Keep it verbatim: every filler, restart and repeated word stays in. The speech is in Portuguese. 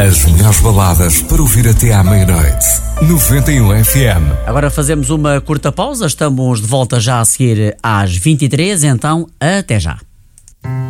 As melhores baladas para ouvir até à meia-noite. noventa e um F M. Agora fazemos uma curta pausa. Estamos de volta já a seguir às vinte e três, então até já.